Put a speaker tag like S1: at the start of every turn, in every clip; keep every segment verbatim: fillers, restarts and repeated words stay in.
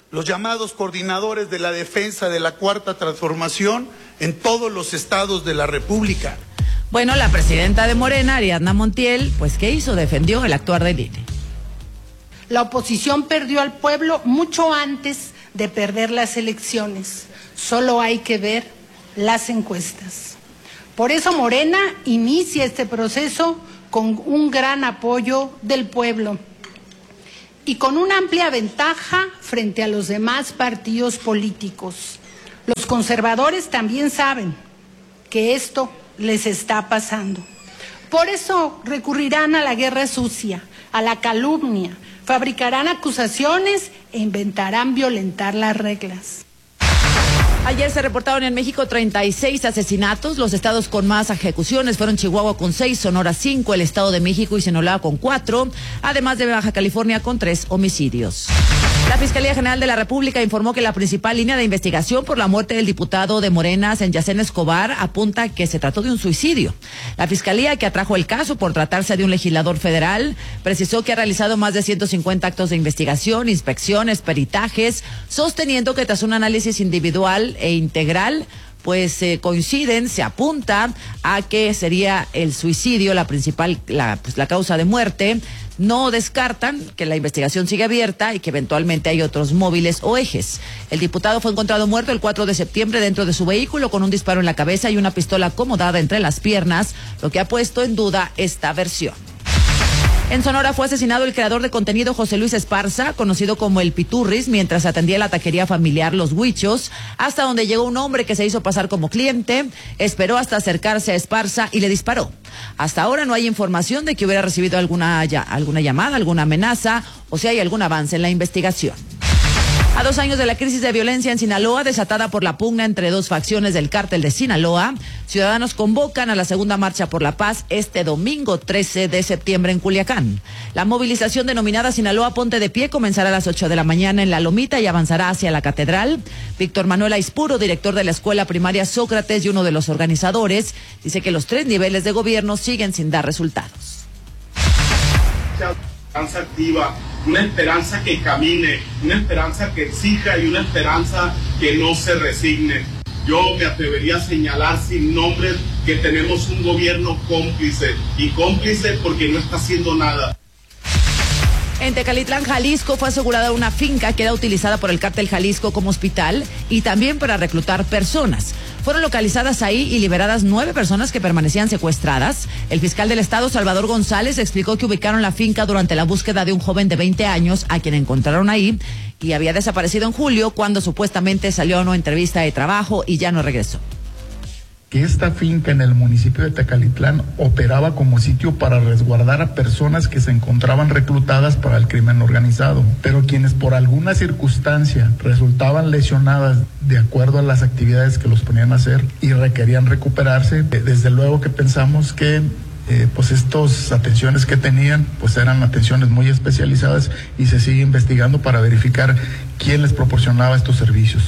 S1: los llamados coordinadores de la defensa de la Cuarta Transformación en todos los estados de la República.
S2: Bueno, la presidenta de Morena, Ariadna Montiel, pues ¿qué hizo? Defendió el actuar del I N E.
S3: La oposición perdió al pueblo mucho antes de perder las elecciones. Solo hay que ver las encuestas. Por eso Morena inicia este proceso con un gran apoyo del pueblo y con una amplia ventaja frente a los demás partidos políticos. Los conservadores también saben que esto les está pasando. Por eso recurrirán a la guerra sucia, a la calumnia, fabricarán acusaciones e inventarán violentar las reglas.
S2: Ayer se reportaron en México treinta y seis asesinatos. Los estados con más ejecuciones fueron Chihuahua con seis, Sonora cinco, el Estado de México y Sinaloa con cuatro, además de Baja California con tres homicidios. La Fiscalía General de la República informó que la principal línea de investigación por la muerte del diputado de Morena, Senyacén Escobar, apunta que se trató de un suicidio. La Fiscalía, que atrajo el caso por tratarse de un legislador federal, precisó que ha realizado más de ciento cincuenta actos de investigación, inspecciones, peritajes, sosteniendo que tras un análisis individual e integral, pues eh, coinciden, se apunta a que sería el suicidio la principal, la, pues, la causa de muerte. No descartan que la investigación sigue abierta y que eventualmente hay otros móviles o ejes. El diputado fue encontrado muerto el cuatro de septiembre dentro de su vehículo con un disparo en la cabeza y una pistola acomodada entre las piernas, lo que ha puesto en duda esta versión. En Sonora fue asesinado el creador de contenido José Luis Esparza, conocido como el Piturris, mientras atendía la taquería familiar Los Huichos, hasta donde llegó un hombre que se hizo pasar como cliente, esperó hasta acercarse a Esparza y le disparó. Hasta ahora no hay información de que hubiera recibido alguna, ya, alguna llamada, alguna amenaza o si hay algún avance en la investigación. A dos años de la crisis de violencia en Sinaloa, desatada por la pugna entre dos facciones del cártel de Sinaloa, ciudadanos convocan a la segunda marcha por la paz este domingo trece de septiembre en Culiacán. La movilización denominada Sinaloa Ponte de Pie comenzará a las ocho de la mañana en La Lomita y avanzará hacia la Catedral. Víctor Manuel Aispuro, director de la escuela primaria Sócrates y uno de los organizadores, dice que los tres niveles de gobierno siguen sin dar resultados.
S4: Esperanza activa, una esperanza que camine, una esperanza que exija y una esperanza que no se resigne. Yo me atrevería a señalar sin nombres que tenemos un gobierno cómplice, y cómplice porque no está haciendo nada.
S2: En Tecalitlán, Jalisco, fue asegurada una finca que era utilizada por el cártel Jalisco como hospital y también para reclutar personas. Fueron localizadas ahí y liberadas nueve personas que permanecían secuestradas. El fiscal del estado, Salvador González, explicó que ubicaron la finca durante la búsqueda de un joven de veinte años a quien encontraron ahí y había desaparecido en julio cuando supuestamente salió a una entrevista de trabajo y ya no regresó.
S5: Que esta finca en el municipio de Tecalitlán operaba como sitio para resguardar a personas que se encontraban reclutadas para el crimen organizado, pero quienes por alguna circunstancia resultaban lesionadas de acuerdo a las actividades que los ponían a hacer y requerían recuperarse, desde luego que pensamos que eh, pues estas atenciones que tenían pues eran atenciones muy especializadas y se sigue investigando para verificar quién les proporcionaba estos servicios.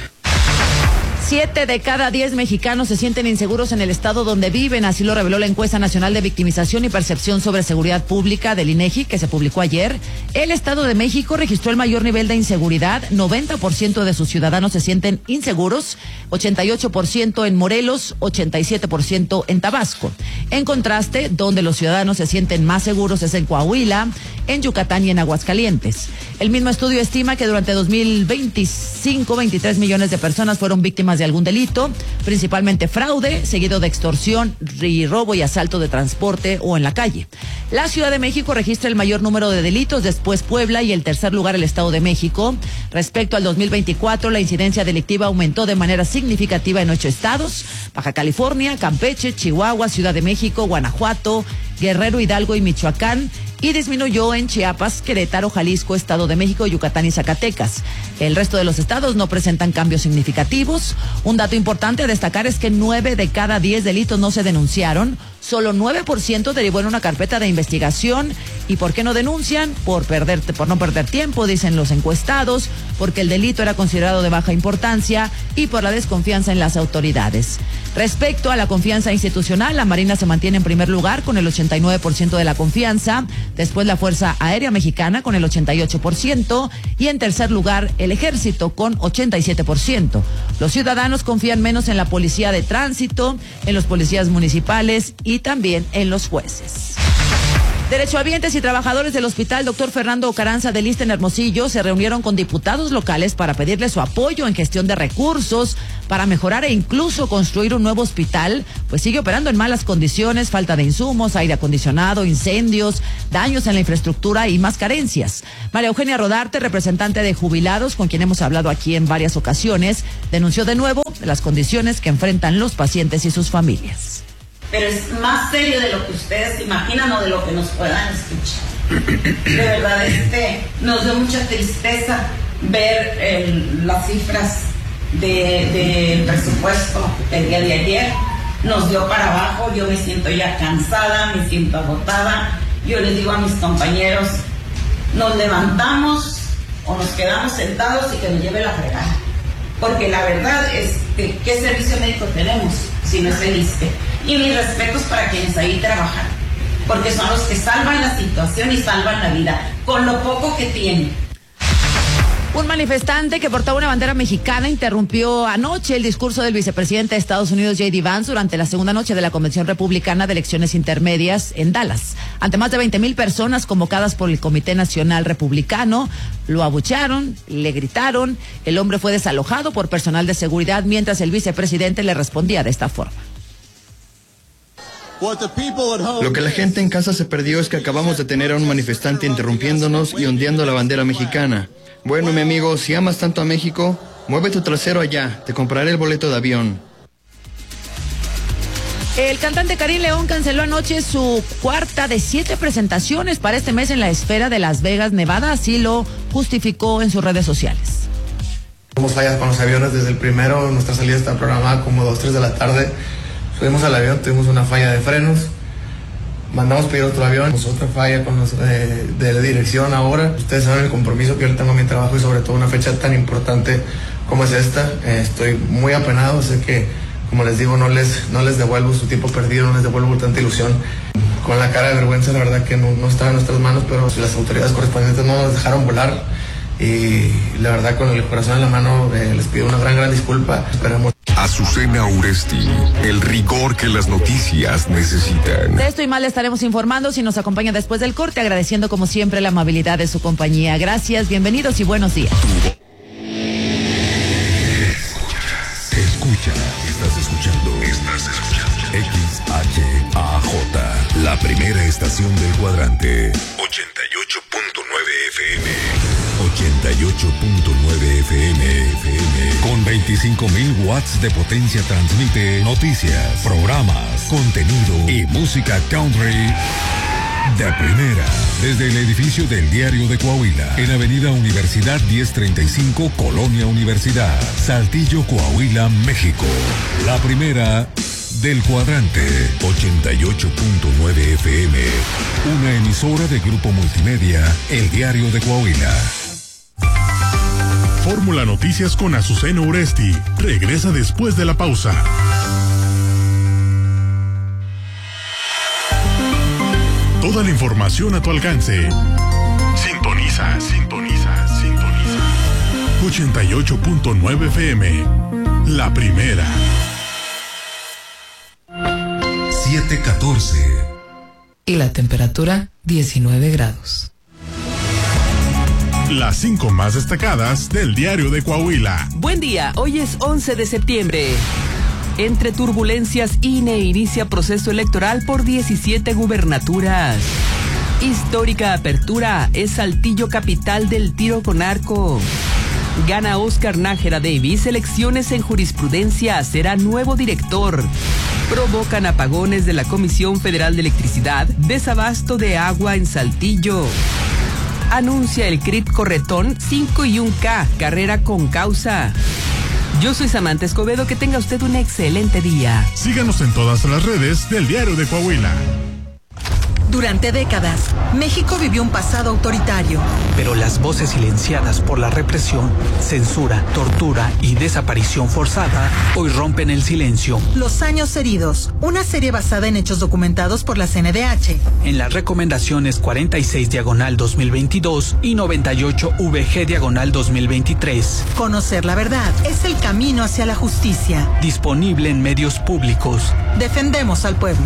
S2: Siete de cada diez mexicanos se sienten inseguros en el estado donde viven, así lo reveló la encuesta nacional de victimización y percepción sobre seguridad pública del INEGI, que se publicó ayer. El Estado de México registró el mayor nivel de inseguridad, noventa por ciento de sus ciudadanos se sienten inseguros, ochenta y ocho por ciento en Morelos, ochenta y siete por ciento en Tabasco. En contraste, donde los ciudadanos se sienten más seguros es en Coahuila, en Yucatán y en Aguascalientes. El mismo estudio estima que durante dos mil veinticinco, veintitrés millones de personas fueron víctimas de algún delito, principalmente fraude, seguido de extorsión y robo y asalto de transporte o en la calle. La Ciudad de México registra el mayor número de delitos, después Puebla y el tercer lugar el Estado de México. Respecto al dos mil veinticuatro, la incidencia delictiva aumentó de manera significativa en ocho estados: Baja California, Campeche, Chihuahua, Ciudad de México, Guanajuato, Guerrero, Hidalgo y Michoacán, y disminuyó en Chiapas, Querétaro, Jalisco, Estado de México, Yucatán y Zacatecas. El resto de los estados no presentan cambios significativos. Un dato importante a destacar es que nueve de cada diez delitos no se denunciaron. Solo nueve por ciento derivó en una carpeta de investigación. ¿Y por qué no denuncian? Por perder, por no perder tiempo, dicen los encuestados, porque el delito era considerado de baja importancia y por la desconfianza en las autoridades. Respecto a la confianza institucional, la Marina se mantiene en primer lugar con el ochenta y nueve por ciento de la confianza, después la Fuerza Aérea Mexicana con el ochenta y ocho por ciento y en tercer lugar el Ejército con ochenta y siete por ciento. Los ciudadanos confían menos en la Policía de Tránsito, en los policías municipales y también en los jueces. Derechohabientes y trabajadores del Hospital Doctor Fernando Carranza del Issste en Hermosillo se reunieron con diputados locales para pedirle su apoyo en gestión de recursos para mejorar e incluso construir un nuevo hospital, pues sigue operando en malas condiciones, falta de insumos, aire acondicionado, incendios, daños en la infraestructura y más carencias. María Eugenia Rodarte, representante de jubilados, con quien hemos hablado aquí en varias ocasiones, denunció de nuevo las condiciones que enfrentan los pacientes y sus familias.
S6: Pero es más serio de lo que ustedes imaginan o de lo que nos puedan escuchar. De verdad, este, nos dio mucha tristeza ver el, las cifras del de presupuesto el día de ayer. Nos dio para abajo, yo me siento ya cansada, me siento agotada. Yo les digo a mis compañeros, nos levantamos o nos quedamos sentados y que nos lleve la fregada. Porque la verdad es que, ¿qué servicio médico tenemos si no es el Issste? Y mis respetos para quienes ahí trabajan, porque son los que salvan la situación y salvan la vida, con lo poco que tienen.
S2: Un manifestante que portaba una bandera mexicana interrumpió anoche el discurso del vicepresidente de Estados Unidos, J D Vance, durante la segunda noche de la Convención Republicana de Elecciones Intermedias en Dallas. Ante más de veinte mil personas convocadas por el Comité Nacional Republicano, lo abuchearon, le gritaron. El hombre fue desalojado por personal de seguridad mientras el vicepresidente le respondía de esta forma.
S7: Lo que la gente en casa se perdió es que acabamos de tener a un manifestante interrumpiéndonos y ondeando la bandera mexicana. Bueno, mi amigo, si amas tanto a México, mueve tu trasero allá, te compraré el boleto de avión.
S2: El cantante Karim León canceló anoche su cuarta de siete presentaciones para este mes en la esfera de Las Vegas, Nevada, así lo justificó en sus redes sociales.
S8: Tuvimos fallas con los aviones desde el primero, nuestra salida está programada como dos, tres de la tarde. Subimos al avión, tuvimos una falla de frenos, mandamos pedir otro avión, otra falla con los, eh, de dirección ahora. Ustedes saben el compromiso que yo tengo a mi trabajo y sobre todo una fecha tan importante como es esta. Eh, estoy muy apenado, sé que, como les digo, no les, no les devuelvo su tiempo perdido, no les devuelvo tanta ilusión. Con la cara de vergüenza, la verdad que no, no estaba en nuestras manos, pero las autoridades correspondientes no nos dejaron volar. Y la verdad, con el corazón en la mano, eh, les pido una gran, gran disculpa. Esperamos.
S9: Azucena Uresti, el rigor que las noticias necesitan.
S2: De esto y más le estaremos informando si nos acompaña después del corte, agradeciendo como siempre la amabilidad de su compañía. Gracias, bienvenidos y buenos días.
S9: Escucha, escucha, estás escuchando, estás escuchando X H A J, la primera estación del cuadrante. ochenta y ocho punto nueve F M. ochenta y ocho punto nueve F M, F M. Con veinticinco mil watts de potencia transmite noticias, programas, contenido y música country de primera. Desde el edificio del Diario de Coahuila, en Avenida Universidad diez treinta y cinco, Colonia Universidad, Saltillo, Coahuila, México. La primera del cuadrante, ochenta y ocho punto nueve F M. Una emisora de Grupo Multimedia, El Diario de Coahuila.
S10: Fórmula Noticias con Azucena Uresti regresa después de la pausa. Toda la información a tu alcance. Sintoniza, sintoniza, sintoniza. ochenta y ocho punto nueve F M. La primera.
S9: siete catorce.
S11: Y la temperatura, diecinueve grados.
S10: Las cinco más destacadas del Diario de Coahuila.
S12: Buen día, hoy es once de septiembre. Entre turbulencias, I N E inicia proceso electoral por diecisiete gubernaturas. Histórica apertura, es Saltillo capital del tiro con arco. Gana Oscar Nájera Davis elecciones en jurisprudencia, será nuevo director. Provocan apagones de la Comisión Federal de Electricidad, desabasto de agua en Saltillo. Anuncia el C R I T Corretón cinco y uno K, carrera con causa. Yo soy Samantha Escobedo, que tenga usted un excelente día.
S10: Síganos en todas las redes del Diario de Coahuila.
S13: Durante décadas, México vivió un pasado autoritario.
S14: Pero las voces silenciadas por la represión, censura, tortura y desaparición forzada hoy rompen el silencio.
S13: Los años heridos, una serie basada en hechos documentados por la C N D H.
S14: En las recomendaciones cuarenta y seis diagonal dos mil veintidós y noventa y ocho V G diagonal dos mil veintitrés.
S13: Conocer la verdad es el camino hacia la justicia.
S14: Disponible en medios públicos.
S13: Defendemos al pueblo.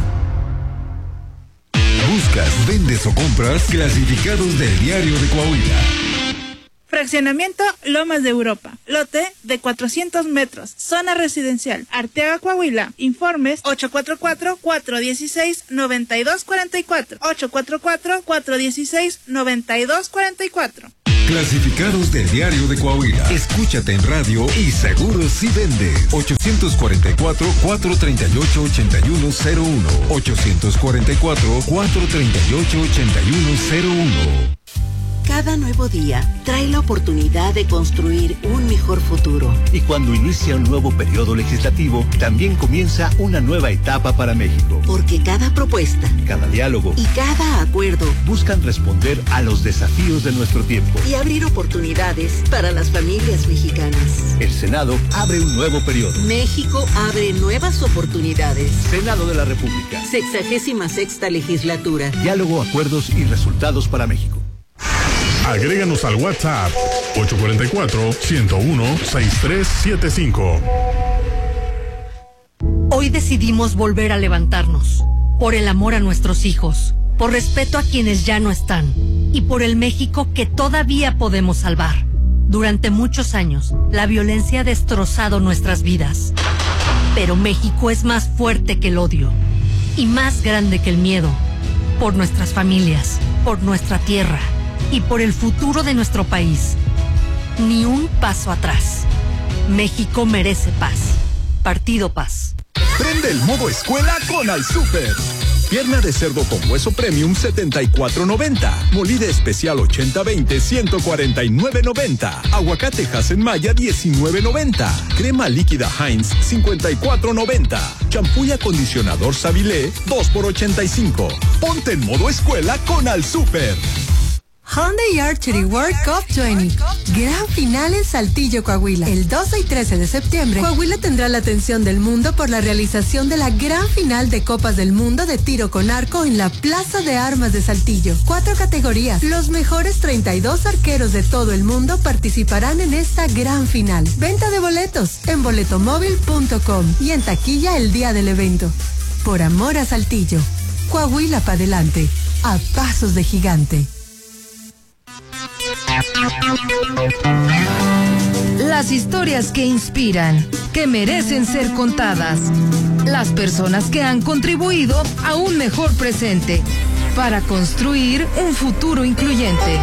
S9: Buscas, vendes o compras clasificados del Diario de Coahuila.
S15: Fraccionamiento Lomas de Europa. Lote de cuatrocientos metros. Zona residencial. Arteaga, Coahuila. Informes ocho cuatro cuatro, cuatro uno seis, nueve dos cuatro cuatro. ocho cuatro cuatro, cuatro uno seis, nueve dos cuatro cuatro.
S9: Clasificados del Diario de Coahuila. Escúchate en radio y seguro si vende. ochocientos cuarenta y cuatro, cuatrocientos treinta y ocho, ochenta y uno cero uno. ochocientos cuarenta y cuatro, cuatrocientos treinta y ocho, ochenta y uno cero uno.
S16: Cada nuevo día trae la oportunidad de construir un mejor futuro.
S17: Y cuando inicia un nuevo periodo legislativo, también comienza una nueva etapa para México.
S16: Porque cada propuesta,
S17: cada diálogo
S16: y cada acuerdo
S17: buscan responder a los desafíos de nuestro tiempo
S16: y abrir oportunidades para las familias mexicanas.
S17: El Senado abre un nuevo periodo.
S16: México abre nuevas oportunidades.
S17: Senado de la República.
S16: Sexagésima sexta legislatura.
S17: Diálogo, acuerdos y resultados para México.
S10: Agréganos al WhatsApp ocho cuatro cuatro, ciento uno, sesenta y tres setenta y cinco.
S18: Hoy decidimos volver a levantarnos, por el amor a nuestros hijos, por respeto a quienes ya no están y por el México que todavía podemos salvar. Durante muchos años, la violencia ha destrozado nuestras vidas. Pero México es más fuerte que el odio y más grande que el miedo. Por nuestras familias, por nuestra tierra y por el futuro de nuestro país. Ni un paso atrás. México merece paz. Partido Paz.
S19: Prende el modo escuela con Al Super. Pierna de cerdo con hueso premium setenta y cuatro noventa. Molida especial ochenta veinte ciento cuarenta y nueve noventa. Aguacate Hasenmaya diecinueve noventa. Crema líquida Heinz cincuenta y cuatro noventa. Champú y acondicionador Savilé dos por ochenta y cinco. Ponte en modo escuela con Al Super.
S20: Hyundai Archery World Cup veinte. Gran final en Saltillo, Coahuila. El doce y trece de septiembre, Coahuila tendrá la atención del mundo por la realización de la gran final de Copas del Mundo de tiro con arco en la Plaza de Armas de Saltillo. Cuatro categorías. Los mejores treinta y dos arqueros de todo el mundo participarán en esta gran final. Venta de boletos en boletomóvil punto com y en taquilla el día del evento. Por amor a Saltillo. Coahuila para adelante. A pasos de gigante.
S11: Las historias que inspiran, que merecen ser contadas. Las personas que han contribuido a un mejor presente para construir un futuro incluyente.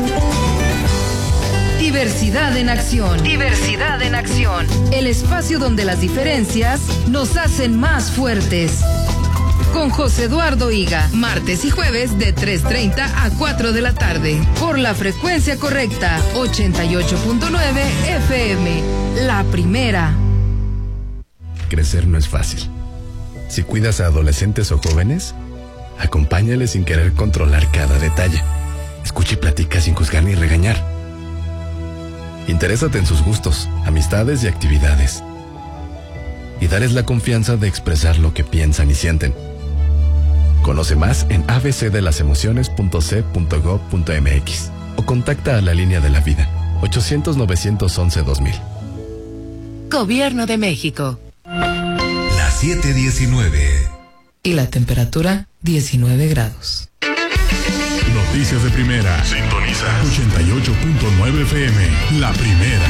S11: Diversidad en acción. Diversidad en acción. El espacio donde las diferencias nos hacen más fuertes. Con José Eduardo Higa, martes y jueves de tres treinta a cuatro de la tarde, por la frecuencia correcta, ochenta y ocho punto nueve F M, la primera.
S21: Crecer no es fácil. Si cuidas a adolescentes o jóvenes, acompáñales sin querer controlar cada detalle. Escucha y platica sin juzgar ni regañar. Interésate en sus gustos, amistades y actividades. Y darles la confianza de expresar lo que piensan y sienten. Conoce más en a b c de las emociones punto c punto gob punto m x o contacta a la línea de la vida ochocientos, novecientos once, dos mil.
S11: Gobierno de México.
S9: Las siete diecinueve.
S11: Y la temperatura diecinueve grados.
S10: Noticias de primera. Sintoniza ochenta y ocho punto nueve F M. La primera.